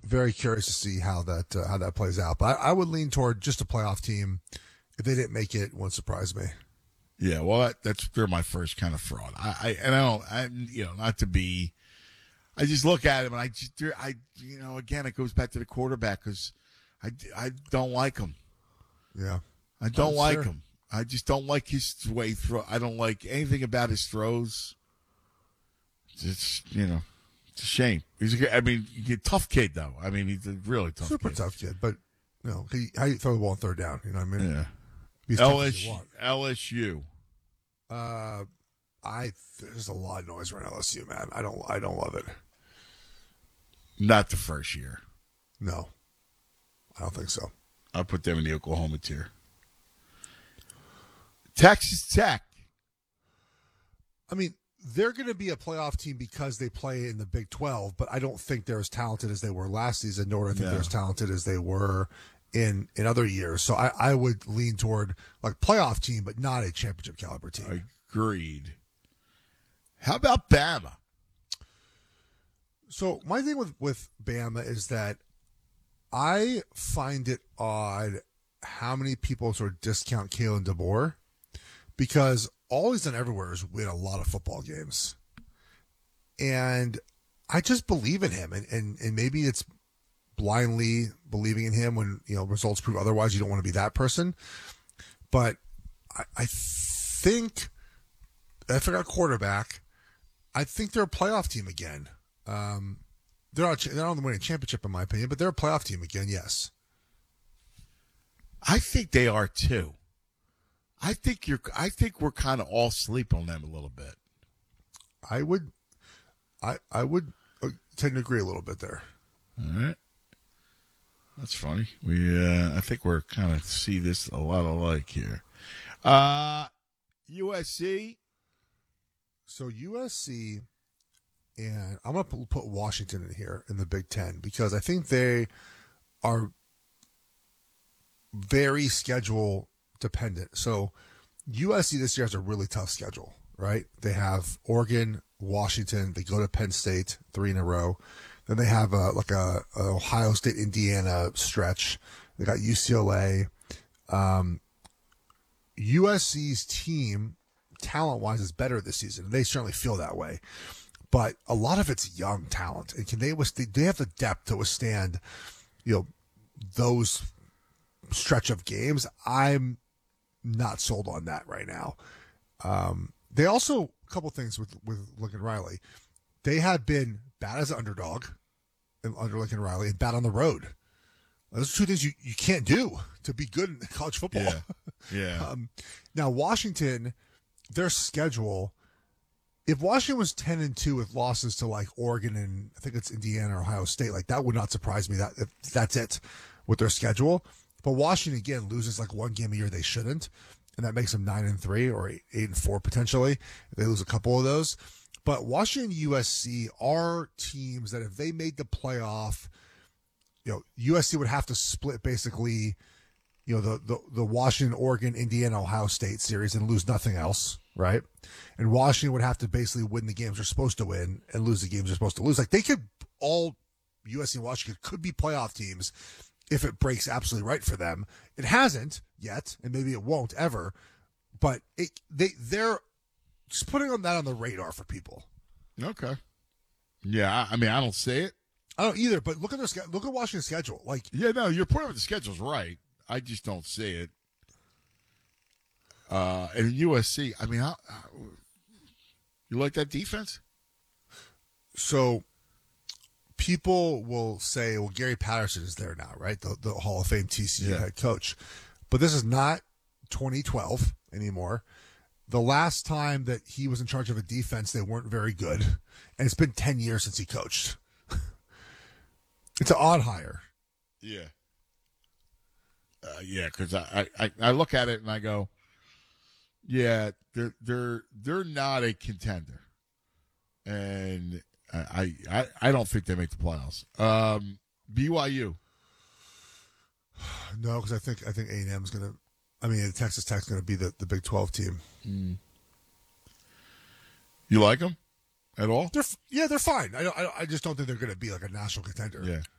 very curious to see how that plays out. But I would lean toward just a playoff team. If they didn't make it, wouldn't surprise me. Yeah, well, they're my first kind of fraud. Not to be. I just look at him and again, it goes back to the quarterback because I don't like him. Yeah, I don't like him. I just don't like his way through. I don't like anything about his throws. It's it's a shame. He's a tough kid though. I mean, he's a really tough, super kid. tough kid. But how you throw the ball on third down? You know what I mean? Yeah. He's tough as you want. LSU. There's a lot of noise around LSU, man. I don't love it. Not the first year. No, I don't think so. I'll put them in the Oklahoma tier. Texas Tech. I mean, they're going to be a playoff team because they play in the Big 12, but I don't think they're as talented as they were last season, nor do I think they're as talented as they were in other years. So I would lean toward like playoff team, but not a championship caliber team. Agreed. How about Bama? So my thing with Bama is that I find it odd how many people sort of discount Kalen DeBoer because all he's done everywhere is win a lot of football games. And I just believe in him. And maybe it's blindly believing in him when, results prove otherwise. You don't want to be that person. But I think if I got quarterback, I think they're a playoff team again. They're not on the winning championship in my opinion, but they're a playoff team again, yes. I think they are too. I think we're kind of all asleep on them a little bit. I would tend to agree a little bit there. All right. That's funny. I think we're kind of see this a lot alike here. USC. So USC, and I'm going to put Washington in here in the Big Ten because I think they are very schedule dependent. So USC this year has a really tough schedule, right? They have Oregon, Washington. They go to Penn State 3 in a row. Then they have a Ohio State, Indiana stretch. They got UCLA. USC's team, talent-wise, is better this season. They certainly feel that way. But a lot of it's young talent. And can they have the depth to withstand, those stretch of games? I'm not sold on that right now. They also, a couple things with Lincoln Riley. They have been bad as an underdog under Lincoln Riley and bad on the road. Those are two things you can't do to be good in college football. Yeah. Now, Washington, their schedule, if Washington was 10-2 with losses to like Oregon and I think it's Indiana or Ohio State, like that would not surprise me. That's it with their schedule. But Washington again loses like one game a year they shouldn't, and that makes them 9-3 or 8-4 potentially if they lose a couple of those. But Washington, USC are teams that if they made the playoff, USC would have to split basically, the Washington, Oregon, Indiana, Ohio State series and lose nothing else, right? And Washington would have to basically win the games they're supposed to win and lose the games they're supposed to lose. Like USC and Washington could be playoff teams if it breaks absolutely right for them. It hasn't yet, and maybe it won't ever. But they're just putting that on the radar for people. Okay. Yeah, I don't see it. I don't either. But look at Washington's schedule. Your point about the schedule's right. I just don't see it. And USC, how you like that defense? So people will say, well, Gary Patterson is there now, right? The Hall of Fame TCU head coach. But this is not 2012 anymore. The last time that he was in charge of a defense, they weren't very good. And it's been 10 years since he coached. It's an odd hire. Yeah. Because I look at it and I go, yeah, they're not a contender. And I don't think they make the playoffs. BYU. No, because I think A&M is going to. Texas Tech's going to be the Big 12 team. You like them at all? They're fine. I just don't think they're going to be like a national contender. Yeah.